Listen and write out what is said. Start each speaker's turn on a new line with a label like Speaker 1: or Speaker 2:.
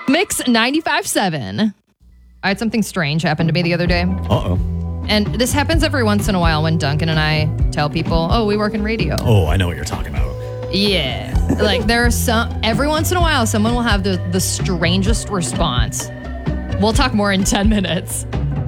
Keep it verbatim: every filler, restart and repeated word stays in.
Speaker 1: Mix ninety-five seven. I had something strange happen to me the other day.
Speaker 2: Uh-oh.
Speaker 1: And this happens every once in a while when Duncan and I tell people, oh, we work in radio.
Speaker 2: Oh, I know what you're talking about.
Speaker 1: Yeah. Like there are some, every once in a while, someone will have the, the strangest response. We'll talk more in ten minutes.